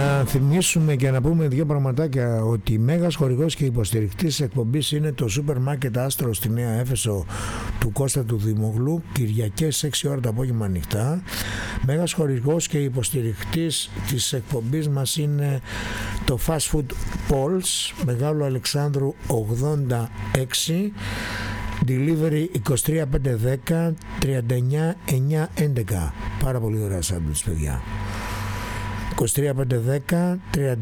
Να θυμίσουμε και να πούμε δύο πραγματάκια, ότι μέγας χορηγός και υποστηρικτής εκπομπής είναι το σούπερ μάρκετ Άστρο στη Νέα Έφεσο του Κώστα του Δημογλού, Κυριακές 6 ώρα το απόγευμα ανοιχτά. Μέγας χορηγός και υποστηρικτής της εκπομπής μας είναι το Fast Food Pulse, Μεγάλου Αλεξάνδρου 86, delivery 23510 39911. Πάρα πολύ ωραία σάντουιτς, παιδιά. 23510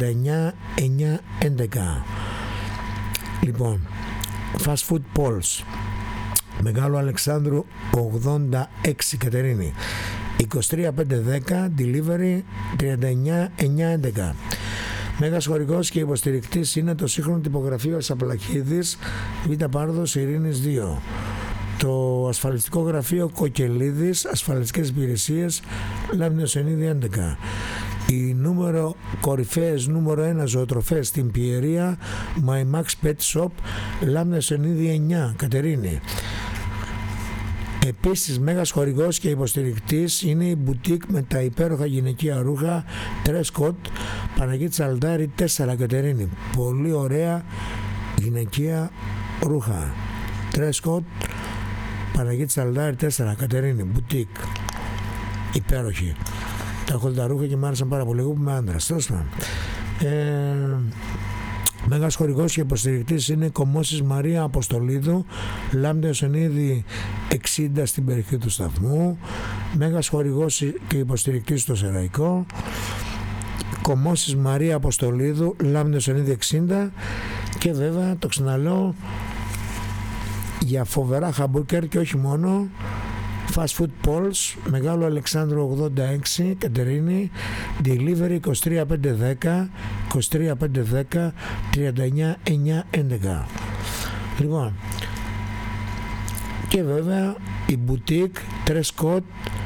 39911. Λοιπόν, Fast Food Pulse, Μεγάλου Αλεξάνδρου 86, Κατερίνη, 23510 delivery 39911. Μέγας χορηγός και υποστηρικτής είναι το σύγχρονο τυπογραφείο Σαπλαχίδης, Β' Πάρδος Ειρήνης 2. Το ασφαλιστικό γραφείο Κοκελίδης, ασφαλιστικές υπηρεσίες, Λάμνιος Ενίδη 11. Οι κορυφαίες νούμερο 1 ζωοτροφές στην Πιερία, My Max Pet Shop, Λάμνιος Ενίδη 9, Κατερίνη. Επίσης, μέγας χορηγός και υποστηρικτής είναι η μπουτίκ με τα υπέροχα γυναικεία ρούχα Τρέσκοτ, Παναγίτη Τσαλδάρη 4, Κατερίνη. Πολύ ωραία γυναικεία ρούχα Τρέσκοτ, Παναγίτη Τσαλδάρη 4, Κατερίνη, μπουτίκ, υπέροχη. Τα έχω τα ρούχα και μου άρεσαν πάρα πολύ. Εγώ που είμαι άντρας, τέλος πάντων. Μέγας χορηγός και υποστηρικτής είναι Κομμώσης Μαρία Αποστολίδου, Λάμδιος Ενίδη 60 στην περιοχή του σταθμού. Μέγας χορηγός και υποστηρικτής στο Σεραϊκό, Κομμώσης Μαρία Αποστολίδου, Λάμδιος Ενίδη 60. Και βέβαια, το ξαναλέω, για φοβερά χαμπουργκέρ και όχι μόνο, Fast Food Pulse, Μεγάλου Αλεξάνδρου 86, Κατερίνη, delivery 23510 23510 39911. Λοιπόν, και βέβαια η μπουτίκ Τρέσκοτ,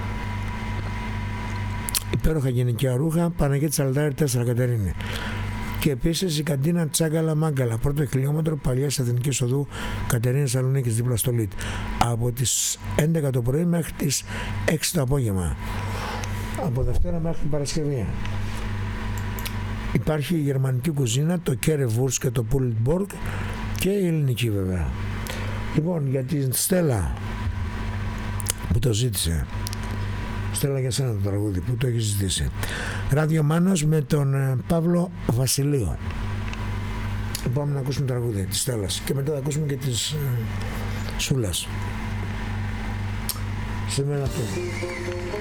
υπέροχα γυναικεία ρούχα, Παναγίτη Τσαλδάρη 4, Κατερίνη. Και επίσης η καντίνα Τσάγκαλα Μάγκαλα, πρώτο χιλιόμετρο Παλιάς Εθνικής Οδού Κατερίνης Σαλονίκης, δίπλα στο ΛΙΤ, από τις 11 το πρωί μέχρι τις 6 το απόγευμα, από Δευτέρα μέχρι την Παρασκευή. Υπάρχει η γερμανική κουζίνα, το Currywurst και το Pulled Pork, και η ελληνική βέβαια. Λοιπόν, για την Στέλλα που το ζήτησε, Στέλλα, για σένα το τραγούδι που το έχει ζητήσει, Ράδιο Μάνος με τον Παύλο Βασιλείο. Πάμε να ακούσουμε το τραγούδι της Στέλλας και μετά θα ακούσουμε και της Σούλας. Σε μένα αυτό.